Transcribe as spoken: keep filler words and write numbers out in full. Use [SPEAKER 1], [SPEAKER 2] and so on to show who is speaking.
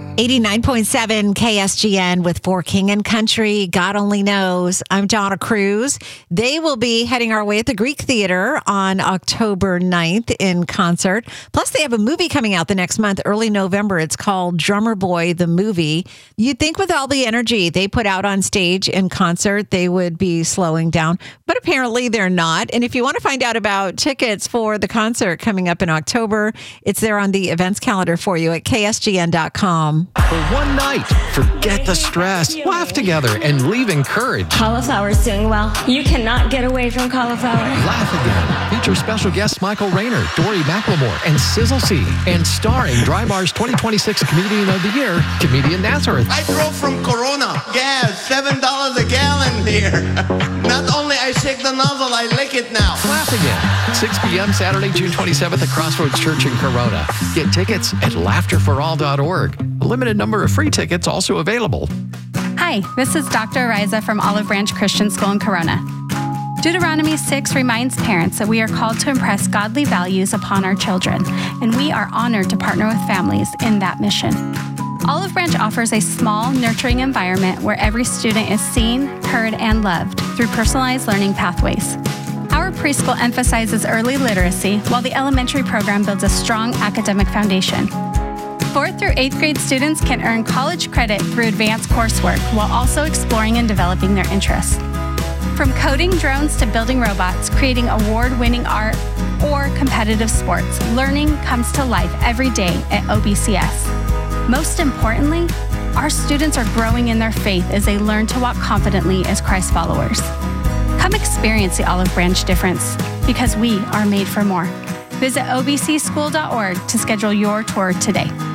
[SPEAKER 1] eighty-nine point seven K S G N with For King and Country, God Only Knows. I'm Donna Cruz. They will be heading our way at the Greek Theater on October ninth in concert. Plus, they have a movie coming out the next month, early November. It's called Drummer Boy, the movie. You'd think with all the energy they put out on stage in concert, they would be slowing down, but apparently they're not. And if you want to find out about tickets for the concert coming up in October, it's there on the events calendar for you at K S G N dot com.
[SPEAKER 2] For one night, forget the stress, laugh together, and leave encouraged.
[SPEAKER 3] Cauliflower's doing well. You cannot get away from cauliflower.
[SPEAKER 2] Laugh Again. Feature special guests Michael Rayner, Dory McLemore, and Sizzle C. And starring Dry Bar's twenty twenty-six Comedian of the Year, Comedian Nazareth.
[SPEAKER 4] I drove from Corona. Gas, seven dollars a gallon here. Not only I shake the nozzle, I lick it now.
[SPEAKER 2] Laugh Again. six p.m. Saturday, June twenty-seventh at Crossroads Church in Corona. Get tickets at laughter for all dot org. A limited number of free tickets also available.
[SPEAKER 5] Hi, this is Doctor Ariza from Olive Branch Christian School in Corona. Deuteronomy six reminds parents that we are called to impress godly values upon our children, and we are honored to partner with families in that mission. Olive Branch offers a small, nurturing environment where every student is seen, heard, and loved through personalized learning pathways. Our preschool emphasizes early literacy, while the elementary program builds a strong academic foundation. Fourth through eighth grade students can earn college credit through advanced coursework while also exploring and developing their interests. From coding drones to building robots, creating award-winning art, or competitive sports, learning comes to life every day at O B C S. Most importantly, our students are growing in their faith as they learn to walk confidently as Christ followers. Come experience the Olive Branch difference, because we are made for more. Visit O B C school dot org to schedule your tour today.